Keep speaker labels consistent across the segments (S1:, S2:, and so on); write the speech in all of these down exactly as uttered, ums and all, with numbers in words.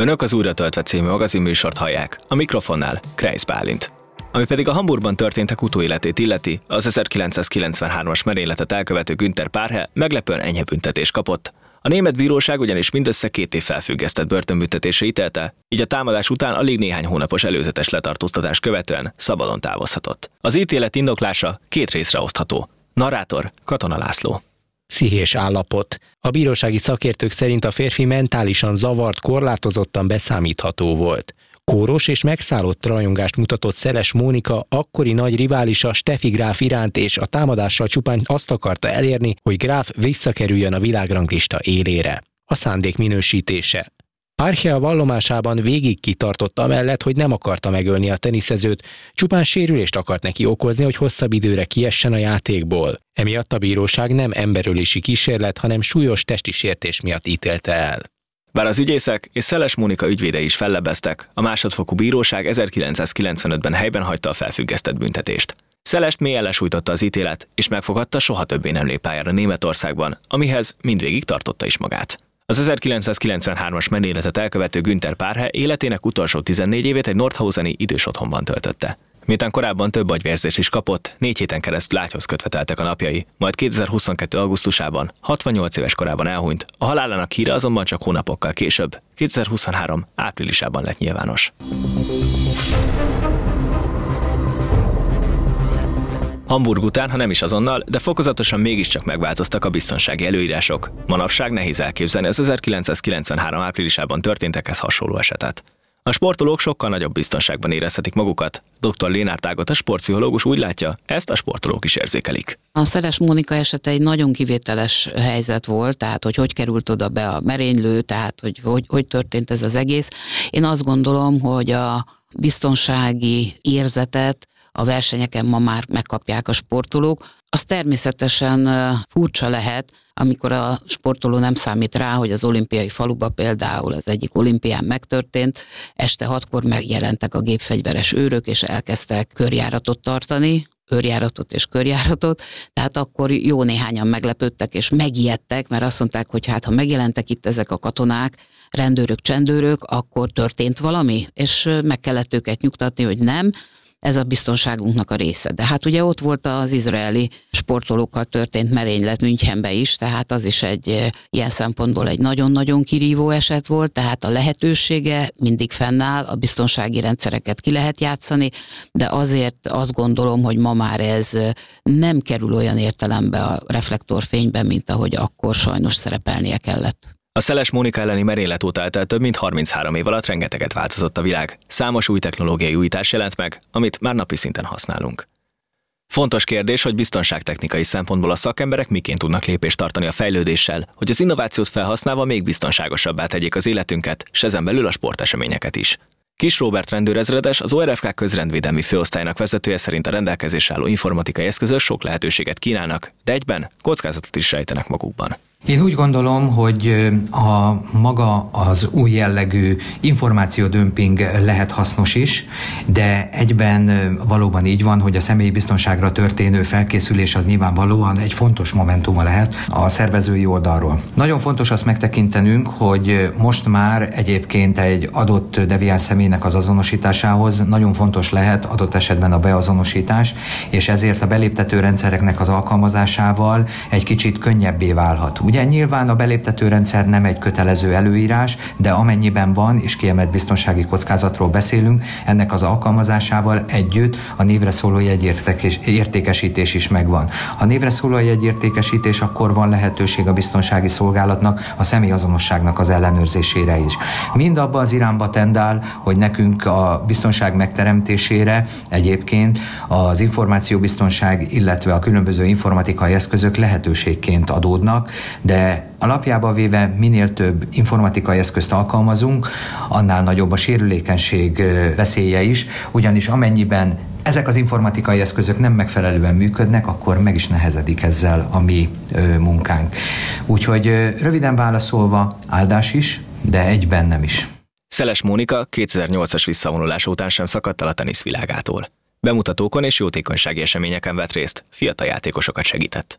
S1: Önök az Újra töltve című magazinműsort hallják, a mikrofonnál Kreisz Bálint. Ami pedig a Hamburgban történtek utóéletét illeti, az ezerkilencszázkilencvenhármas merényletet elkövető Günther Paarche meglepően enyhe büntetést kapott. A német bíróság ugyanis mindössze két év felfüggesztett börtönbüntetésre ítélte, így a támadás után alig néhány hónapos előzetes letartóztatás követően szabadon távozhatott. Az ítélet indoklása két részre osztható. Narrátor Katona László.
S2: Pszichés állapot. A bírósági szakértők szerint a férfi mentálisan zavart, korlátozottan beszámítható volt. Kóros és megszállott rajongást mutatott Szeles Mónika akkori nagy riválisa Steffi Graf iránt, és a támadással csupán azt akarta elérni, hogy Graf visszakerüljön a világranglista élére. A szándék minősítése. Paarche a vallomásában végig kitartott amellett, hogy nem akarta megölni a teniszezőt, csupán sérülést akart neki okozni, hogy hosszabb időre kiessen a játékból. Emiatt a bíróság nem emberölési kísérlet, hanem súlyos testi sértés miatt ítélte el.
S1: Bár az ügyészek és Szeles Mónika ügyvédei is fellebbeztek, a másodfokú bíróság ezerkilencszázkilencvenötben helyben hagyta a felfüggesztett büntetést. Szelest mélyen lesújtotta az ítélet, és megfogadta, soha többé nem lép pályára Németországban, amihez mindvégig tartotta is magát. Az ezerkilencszázkilencvenhármas merényletet elkövető Günther Paarche életének utolsó tizennégy évét egy nordhauseni idős otthonban töltötte. Miután korábban több agyvérzést is kapott, négy héten keresztül ágyhoz kötve teltek a napjai, majd kétezer-huszonkettő. augusztusában, hatvannyolc éves korában elhunyt, a halálának híre azonban csak hónapokkal később, kétezer-huszonhárom. áprilisában lett nyilvános. Hamburg után, ha nem is azonnal, de fokozatosan mégiscsak megváltoztak a biztonsági előírások. Manapság nehéz elképzelni az ezerkilencszázkilencvenhárom. áprilisában történtekhez hasonló esetet. A sportolók sokkal nagyobb biztonságban érezhetik magukat. doktor Lénárt Ágota sportpszichológus úgy látja, ezt a sportolók is érzékelik.
S3: A Szeles Mónika esete egy nagyon kivételes helyzet volt, tehát hogy hogy került oda be a merénylő, tehát hogy hogy, hogy történt ez az egész. Én azt gondolom, hogy a biztonsági érzetet a versenyeken ma már megkapják a sportolók. Az természetesen furcsa lehet, amikor a sportoló nem számít rá, hogy az olimpiai faluba például az egyik olimpián megtörtént, este hatkor megjelentek a gépfegyveres őrök, és elkezdtek körjáratot tartani, őrjáratot és körjáratot, tehát akkor jó néhányan meglepődtek és megijedtek, mert azt mondták, hogy hát ha megjelentek itt ezek a katonák, rendőrök, csendőrök, akkor történt valami, és meg kellett őket nyugtatni, hogy nem, ez a biztonságunknak a része. De hát ugye ott volt az izraeli sportolókkal történt merénylet Münchenbe is, tehát az is egy ilyen szempontból egy nagyon-nagyon kirívó eset volt, tehát a lehetősége mindig fennáll, a biztonsági rendszereket ki lehet játszani, de azért azt gondolom, hogy ma már ez nem kerül olyan értelembe a reflektorfénybe, mint ahogy akkor sajnos szerepelnie kellett.
S1: A Szeles Mónika elleni merénylet óta eltelt több mint harminchárom év alatt rengeteget változott a világ. Számos új technológiai újítás jelent meg, amit már napi szinten használunk. Fontos kérdés, hogy biztonságtechnikai szempontból a szakemberek miként tudnak lépést tartani a fejlődéssel, hogy az innovációt felhasználva még biztonságosabbá tegyék az életünket, s ezen belül a sporteseményeket is. Kis Róbert rendőrezredes, az o er ef ká közrendvédelmi főosztálynak vezetője szerint a rendelkezésre álló informatikai eszközök sok lehetőséget kínálnak, de egyben kockázatot is rejtenek magukban.
S4: Én úgy gondolom, hogy a maga az új jellegű információdömping lehet hasznos is, de egyben valóban így van, hogy a személyi biztonságra történő felkészülés az nyilvánvalóan egy fontos momentuma lehet a szervezői oldalról. Nagyon fontos azt megtekintenünk, hogy most már egyébként egy adott deviáns személynek az azonosításához nagyon fontos lehet adott esetben a beazonosítás, és ezért a beléptető rendszereknek az alkalmazásával egy kicsit könnyebbé válhat. Ugye nyilván a beléptető rendszer nem egy kötelező előírás, de amennyiben van, és kiemelt biztonsági kockázatról beszélünk, ennek az alkalmazásával együtt a névre szóló jegyértékesítés is megvan. Ha névre szóló jegyértékesítés, akkor van lehetőség a biztonsági szolgálatnak a személyazonosságnak az ellenőrzésére is. Mind abba az irányba tendál, hogy nekünk a biztonság megteremtésére egyébként az információbiztonság, illetve a különböző informatikai eszközök lehetőségként adódnak, de alapjába véve minél több informatikai eszközt alkalmazunk, annál nagyobb a sérülékenység veszélye is, ugyanis amennyiben ezek az informatikai eszközök nem megfelelően működnek, akkor meg is nehezedik ezzel a mi ö, munkánk. Úgyhogy ö, röviden válaszolva, áldás is, de egyben nem is.
S1: Szeles Mónika kétezer-nyolcas visszavonulás után sem szakadt el a teniszvilágától. Bemutatókon és jótékonysági eseményeken vett részt, fiatal játékosokat segített.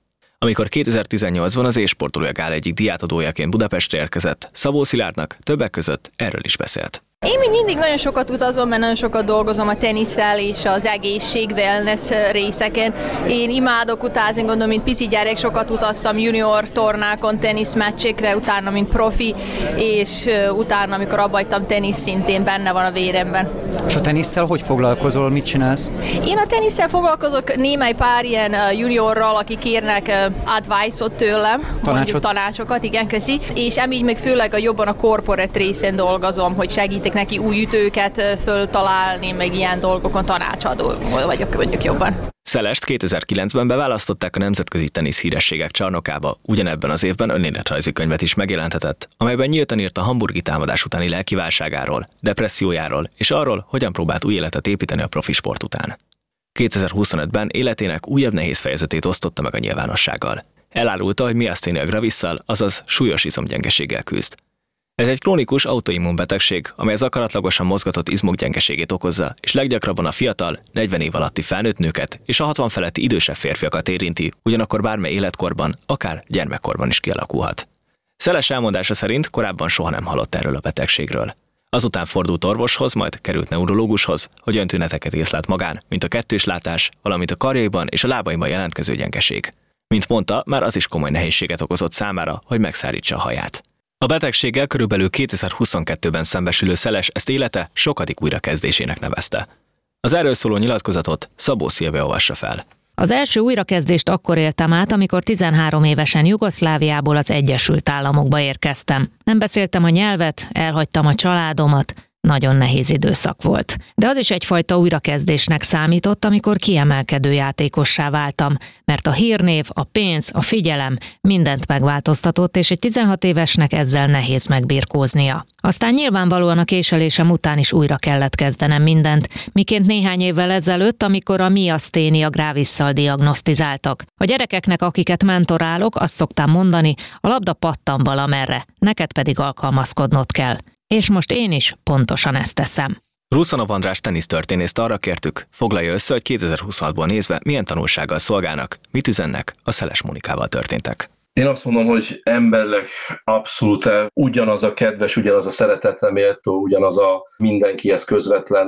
S1: Amikor kétezer-tizennyolcban az e-sportolója gál egyik díjátadójaként Budapestre érkezett, Szabó Szilárdnak többek között erről is beszélt.
S5: Én még mindig nagyon sokat utazom, mert nagyon sokat dolgozom a tenisszel és az egészség, wellness részeken. Én imádok utazni, gondolom, mint pici gyerek, sokat utaztam junior tornákon, teniszmeccsekre, utána, mint profi, és utána, amikor abba hagytam, tenisz szintén benne van a véremben.
S6: És a tenisszel hogy foglalkozol, mit csinálsz?
S5: Én a tenisszel foglalkozok némely pár ilyen juniorral, akik kérnek advice-ot tőlem,
S6: Tanácsot?
S5: mondjuk tanácsokat, igen, köszi, és emígy még főleg a jobban a corporate részén dolgozom, hogy segítek neki új ütőket föltalálni, meg ilyen dolgokon tanácsadó vagyok mondjuk jobban.
S1: Szelest kétezer-kilencben beválasztották a nemzetközi tenisz hírességek csarnokába, ugyanebben az évben önéletrajzi könyvet is megjelentetett, amelyben nyíltan írt a hamburgi támadás utáni lelkiválságáról, depressziójáról és arról, hogyan próbált új életet építeni a profi sport után. kétezer-huszonötben életének újabb nehéz fejezetét osztotta meg a nyilvánossággal. Elárulta, hogy miaszténia gravisszal, azaz súlyos izomgyengeséggel küzd. Ez egy krónikus autoimmun betegség, amely az akaratlagosan mozgatott izmok gyengeségét okozza, és leggyakrabban a fiatal, negyven év alatti felnőtt nőket és a hatvan feletti idősebb férfiakat érinti, ugyanakkor bármely életkorban, akár gyermekkorban is kialakulhat. Szeles elmondása szerint korábban soha nem hallott erről a betegségről. Azután fordult orvoshoz, majd került neurológushoz, hogy olyan tüneteket észlelt magán, mint a kettőslátás, valamint a karjaiban és a lábaiban jelentkező gyengeség. Mint mondta, már az is komoly nehézséget okozott számára, hogy megszárítsa a haját. A betegséggel körülbelül kétezer-huszonkettőben szembesülő Szeles ezt élete sokadik újrakezdésének nevezte. Az erről szóló nyilatkozatot Szabó Szilvia olvassa fel.
S7: Az első újrakezdést akkor éltem át, amikor tizenhárom évesen Jugoszláviából az Egyesült Államokba érkeztem. Nem beszéltem a nyelvet, elhagytam a családomat, nagyon nehéz időszak volt. De az is egyfajta újrakezdésnek számított, amikor kiemelkedő játékossá váltam, mert a hírnév, a pénz, a figyelem mindent megváltoztatott, és egy tizenhat évesnek ezzel nehéz megbirkóznia. Aztán nyilvánvalóan a késelésem után is újra kellett kezdenem mindent, miként néhány évvel ezelőtt, amikor a miaszténia gravisszal diagnosztizáltak. A gyerekeknek, akiket mentorálok, azt szoktam mondani, a labda pattan valamerre, neked pedig alkalmazkodnod kell. És most én is pontosan ezt teszem.
S1: Ruszanov András tenisztörténészt arra kértük, foglalja össze, hogy kétezer-huszonhatból nézve milyen tanulsággal szolgálnak, mit üzennek a Szeles Mónikával történtek.
S8: Én azt mondom, hogy emberileg abszolút ugyanaz a kedves, ugyanaz a szeretetre méltó, ugyanaz a mindenkihez közvetlen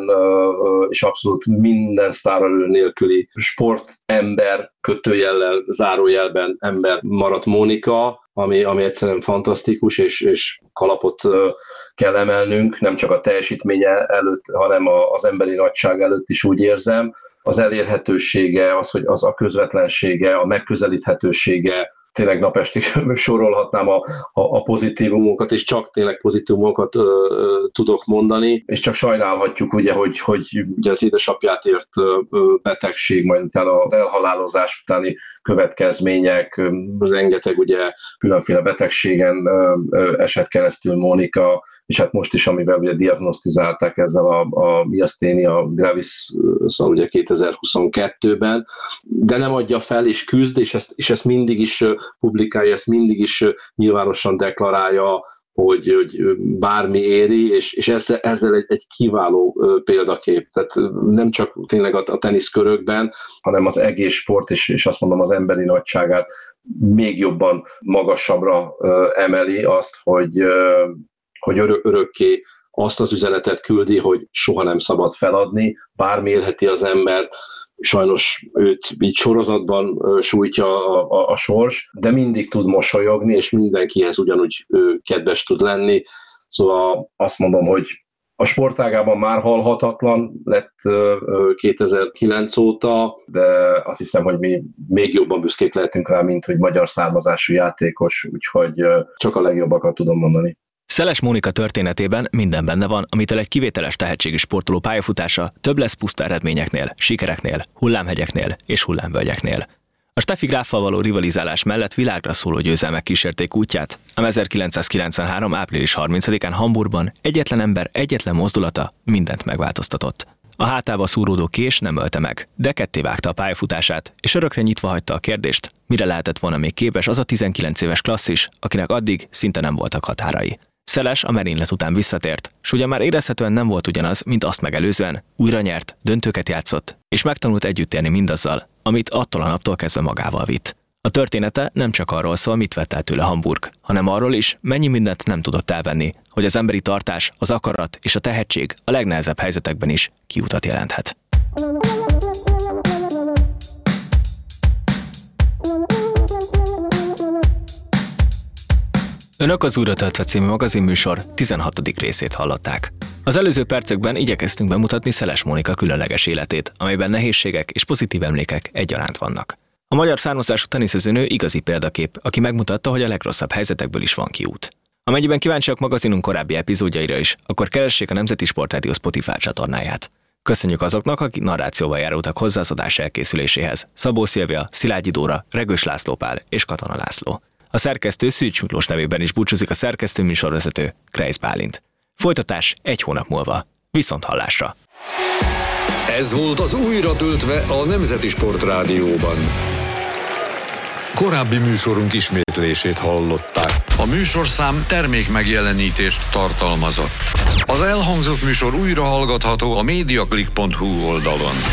S8: és abszolút minden sztárelő nélküli sportember, kötőjellel, zárójelben ember maradt Mónika, ami, ami egyszerűen fantasztikus, és, és kalapot kell emelnünk, nem csak a teljesítménye előtt, hanem az emberi nagyság előtt is úgy érzem. Az elérhetősége, az, hogy az a közvetlensége, a megközelíthetősége, tényleg napestig sorolhatnám a, a, a pozitívumokat, és csak tényleg pozitívumokat ö, ö, tudok mondani, és csak sajnálhatjuk, ugye, hogy, hogy ugye az édesapját ért ö, betegség, majd utána az elhalálozás utáni következmények, ö, rengeteg ugye különféle betegségen ö, ö, esett keresztül Mónika, és hát most is, amivel ugye diagnosztizálták ezzel a, a miaszténia gravisszal ugye kétezer-huszonkettőben, de nem adja fel, és küzd, és ezt, és ezt mindig is publikálja, ezt mindig is nyilvánosan deklarálja, hogy, hogy bármi éri, és, és ezzel, ezzel egy, egy kiváló példakép. Tehát nem csak tényleg a, a teniszkörökben, hanem az egész sport, és, és azt mondom az emberi nagyságát még jobban magasabbra emeli azt, hogy hogy örök, örökké azt az üzenetet küldi, hogy soha nem szabad feladni, bármi élheti az embert, sajnos őt így sorozatban sújtja a, a, a sors, de mindig tud mosolyogni, és mindenkihez ugyanúgy kedves tud lenni. Szóval azt mondom, hogy a sportágában már halhatatlan lett kétezer-kilenc óta, de azt hiszem, hogy mi még jobban büszkék lehetünk rá, mint hogy magyar származású játékos, úgyhogy csak a legjobbakat tudom mondani.
S1: Szeles Mónika történetében minden benne van, amitől egy kivételes tehetségű sportoló pályafutása több lesz puszta eredményeknél, sikereknél, hullámhegyeknél és hullámvölgyeknél. A Steffi Gráffal való rivalizálás mellett világra szóló győzelmek kísérték útját, ám ezerkilencszázkilencvenhárom. április harmincadikán Hamburgban egyetlen ember egyetlen mozdulata mindent megváltoztatott. A hátába szúródó kés nem ölte meg, de kettévágta a pályafutását, és örökre nyitva hagyta a kérdést, mire lehetett volna még képes az a tizenkilenc éves klasszis, akinek addig szinte nem voltak határai. Szeles a merénylet után visszatért, s ugyan már érezhetően nem volt ugyanaz, mint azt megelőzően, újra nyert, döntőket játszott, és megtanult együtt élni mindazzal, amit attól a naptól kezdve magával vitt. A története nem csak arról szól, mit vett el tőle Hamburg, hanem arról is, mennyi mindent nem tudott elvenni, hogy az emberi tartás, az akarat és a tehetség a legnehezebb helyzetekben is kiutat jelenthet. Önök az Újra töltve című magazinműsor tizenhatodik részét hallották. Az előző percekben igyekeztünk bemutatni Szeles Mónika különleges életét, amelyben nehézségek és pozitív emlékek egyaránt vannak. A magyar származású teniszezőnő igazi példakép, aki megmutatta, hogy a legrosszabb helyzetekből is van kiút. Amennyiben kíváncsiak magazinunk korábbi epizódjaira is, akkor keressék a Nemzeti Sportrádió Spotify csatornáját. Köszönjük azoknak, akik narrációval járultak hozzá az adás elkészüléséhez. Szabó Szilvia, Szilágyi Dóra, Regős László Pál és Katona László. A szerkesztő Szűcs Miklós nevében is búcsúzik a szerkesztő műsorvezető Krejsz Bálint. Folytatás egy hónap múlva. Viszont hallásra!
S9: Ez volt az Újra töltve a Nemzeti Sportrádióban. Korábbi műsorunk ismétlését hallották. A műsorszám termék megjelenítést tartalmazott. Az elhangzott műsor újra hallgatható a mediaclick pont hu oldalon.